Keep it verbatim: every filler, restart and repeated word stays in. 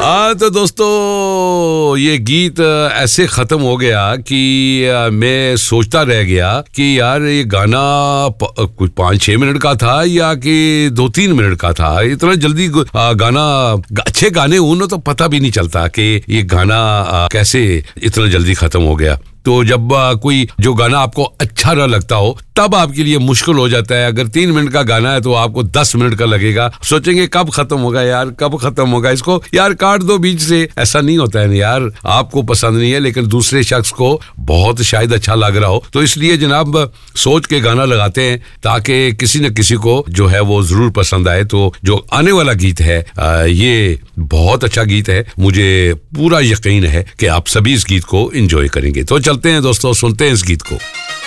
हाँ तो दोस्तों ये गीत ऐसे खत्म हो गया कि मैं सोचता रह गया कि यार ये गाना कुछ पाँच छह मिनट का था या कि दो तीन मिनट का था। इतना जल्दी गाना, अच्छे गाने हो तो पता भी नहीं चलता कि ये गाना कैसे इतना जल्दी खत्म हो गया। तो जब कोई जो गाना आपको अच्छा ना लगता हो तब आपके लिए मुश्किल हो जाता है। अगर तीन मिनट का गाना है तो आपको दस मिनट का लगेगा, सोचेंगे कब खत्म होगा यार, कब खत्म होगा, इसको यार काट दो बीच से। ऐसा नहीं होता है यार, आपको पसंद नहीं है लेकिन दूसरे शख्स को बहुत शायद अच्छा लग रहा हो, तो इसलिए जनाब सोच के गाना लगाते हैं ताकि किसी न किसी को जो है वो जरूर पसंद आए। तो जो आने वाला गीत है ये बहुत अच्छा गीत है, मुझे पूरा यकीन है कि आप सभी इस गीत को एंजॉय करेंगे। तो चलते हैं दोस्तों, सुनते हैं इस गीत को।